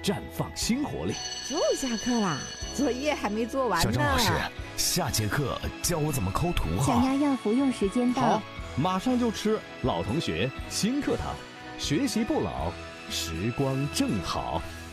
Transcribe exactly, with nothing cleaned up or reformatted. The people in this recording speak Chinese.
绽放新活力。 又下课啦，作业还没做完呢。 小张老师，下节课教我怎么抠图哈。 小丫丫服用时间到。 好，马上就吃。老同学，新课堂，学习不老，时光正好。